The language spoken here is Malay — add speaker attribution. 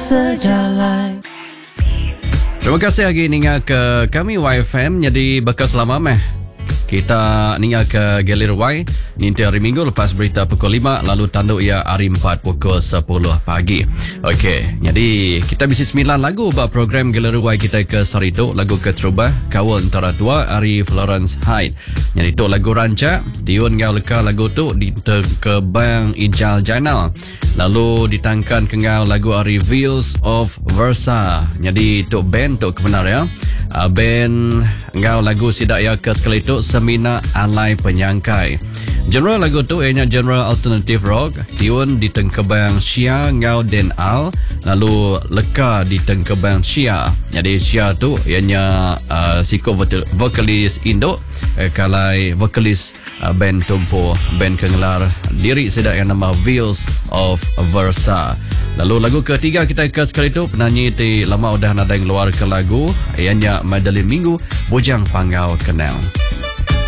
Speaker 1: sejalan.
Speaker 2: Terima kasih lagi ningal ke kami YFM. Jadi bekas lama kita ningal ke Galeri Y nanti hari Minggu lepas berita pukul 5, lalu tanduk ia hari 4 pukul 10 pagi. Okey, jadi kita bisi 9 lagu buat program Galeri Y kita ke Sarito. Lagu ke Terubah, Kawal Antara Dua, Ari Florence Hyde. Jadi tu lagu rancak Diun ngau leka lagu tu di ke Bang Ijal Jainal. Lalu ditangkan ke ngau lagu Ari Wheels of Versa. Jadi tu band tu kebenar ya. Band ngau lagu sidak ya ke sekali tu Semina Alai Penyangkai. Genre lagu tu ianya genre alternative rock. Tiun di tengkebang Syia ngau Den Al. Lalu leka di tengkebang Syia. Jadi Syia tu ianya siko vokalis Indo. Kalai vokalis band tumpu band kengelar lirik sedak yang nama Wheels of Versa. Lalu lagu ketiga kita ke sekali tu penyanyi ti lama udah nadang keluar ke lagu ianya Madeline Minggu Bujang Panggau Kenal.